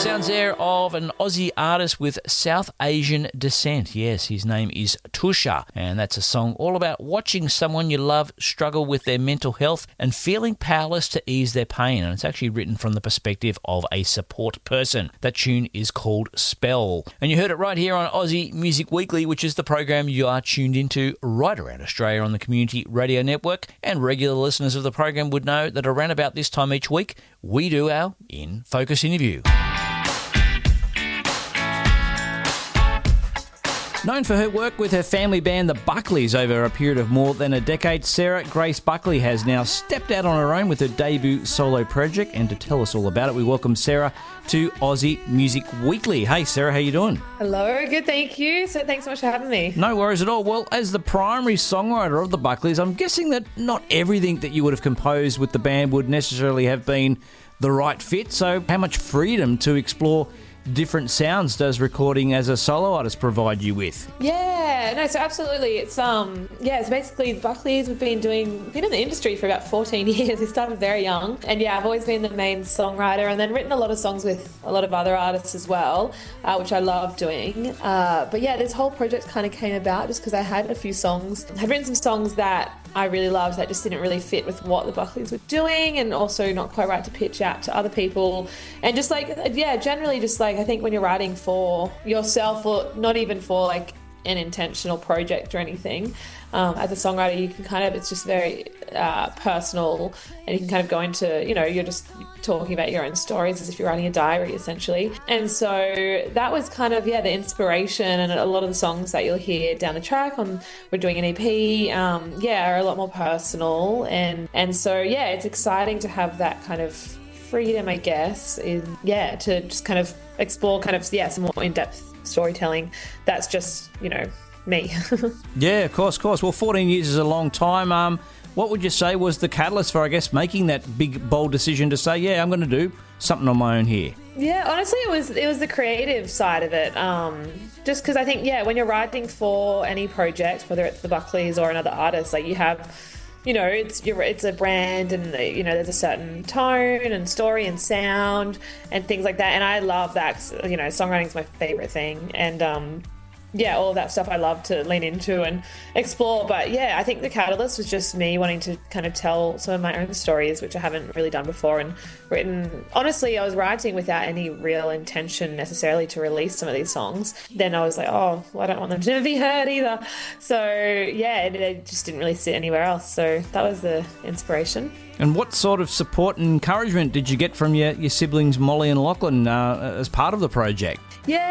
Sounds there of an Aussie artist with South Asian descent. Yes, his name is Tusha, and that's a song all about watching someone you love struggle with their mental health and feeling powerless to ease their pain. And it's actually written from the perspective of a support person. That tune is called Spell. And you heard it right here on Aussie Music Weekly, which is the program you are tuned into right around Australia on the Community Radio Network. And regular listeners of the program would know that around about this time each week, we do our In Focus interview. Known for her work with her family band, the Buckleys, over a period of more than a decade, Sarah Grace Buckley has now stepped out on her own with her debut solo project. And to tell us all about it, we welcome Sarah to Aussie Music Weekly. Hey, Sarah, how you doing? Hello, good, thank you. So thanks so much for having me. No worries at all. Well, as the primary songwriter of the Buckleys, I'm guessing that not everything that you would have composed with the band would necessarily have been the right fit. So how much freedom to explore different sounds does recording as a solo artist provide you with? Yeah, no, so absolutely. It's it's basically Buckley's. We've been in the industry for about 14 years. We started very young, and yeah, I've always been the main songwriter, and then written a lot of songs with a lot of other artists as well, which I love doing. But yeah, this whole project kind of came about just because I had a few songs. I'd written some songs that I really loved that just didn't really fit with what the Buckleys were doing, and also not quite right to pitch out to other people. And just generally just I think when you're writing for yourself, or not even for like an intentional project or anything, as a songwriter, you can kind of, it's just very personal, and you can kind of go into, you're just talking about your own stories as if you're writing a diary, essentially. And so that was kind of, the inspiration, and a lot of the songs that you'll hear down the track we're doing an EP, are a lot more personal. And so, it's exciting to have that kind of freedom, I guess, to just kind of explore some more in-depth storytelling that's just, me. Yeah, of course. Well, 14 years is a long time. What would you say was the catalyst for, I guess, making that big, bold decision to say, I'm going to do something on my own here? Yeah, honestly, it was the creative side of it. Just because I think, when you're writing for any project, whether it's the Buckleys or another artist, like you have, it's a brand, and there's a certain tone and story and sound and things like that. And I love that. Songwriting is my favorite thing, and all of that stuff I love to lean into and explore. But I think the catalyst was just me wanting to kind of tell some of my own stories, which I haven't really done before, and written. Honestly, I was writing without any real intention necessarily to release some of these songs. Then I was like, I don't want them to be heard either. So it just didn't really sit anywhere else. So that was the inspiration. And what sort of support and encouragement did you get from your siblings Molly and Lachlan as part of the project?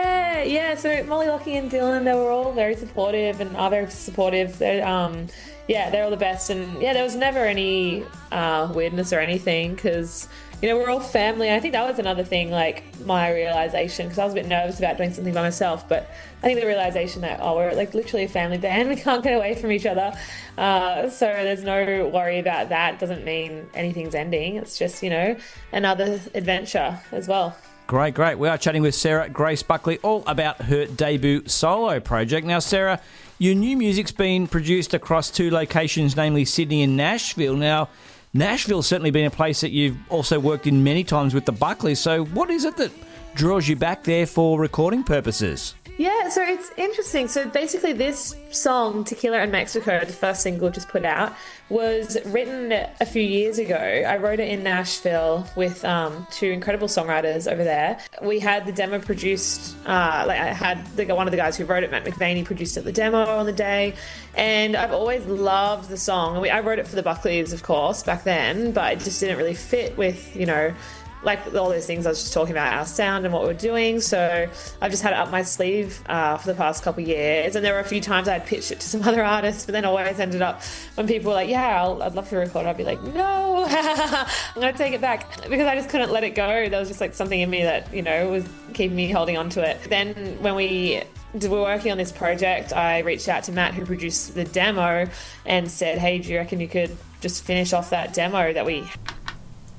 So Molly, Lockie and Dylan, they were all very supportive and are very supportive. They're all the best. And there was never any weirdness or anything, because we're all family. I think that was another thing, like my realization, because I was a bit nervous about doing something by myself, but I think the realization that, we're like literally a family band, we can't get away from each other. So there's no worry about that. It doesn't mean anything's ending. It's just, another adventure as well. Great. We are chatting with Sarah Grace Buckley all about her debut solo project. Now, Sarah, your new music's been produced across 2 locations, namely Sydney and Nashville. Now, Nashville's certainly been a place that you've also worked in many times with the Buckleys. So what is it that draws you back there for recording purposes? Yeah, so it's interesting. So basically this song, Tequila and Mexico, the first single just put out, was written a few years ago. I wrote it in Nashville with 2 incredible songwriters over there. We had the demo produced, I had one of the guys who wrote it, Matt McVaney, produced it, the demo on the day. And I've always loved the song. I wrote it for the Buckleys, of course, back then, but it just didn't really fit with, like all those things I was just talking about, our sound and what we're doing. So I've just had it up my sleeve for the past couple of years. And there were a few times I'd pitched it to some other artists, but then always ended up when people were like, I'd love to record it, I'd be like, no, I'm going to take it back, because I just couldn't let it go. There was just like something in me that, was keeping me holding on to it. Then when we were working on this project, I reached out to Matt, who produced the demo, and said, hey, do you reckon you could just finish off that demo that we